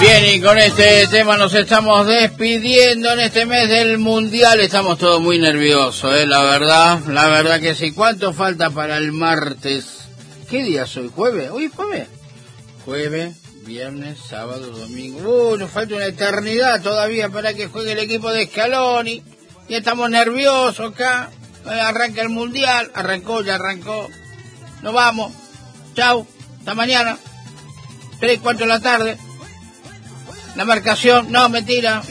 Bien, y con este tema nos estamos despidiendo en este mes del Mundial. Estamos todos muy nerviosos, la verdad que sí. ¿Cuánto falta para el martes? ¿Qué día es hoy? ¿Jueves? ¿Hoy es jueves? Jueves, viernes, sábado, domingo. Nos falta una eternidad todavía para que juegue el equipo de Scaloni. Y estamos nerviosos acá. Arranca el Mundial. Ya arrancó. Nos vamos. Chau. Hasta mañana. 3, 4 de la tarde. La marcación. No, mentira.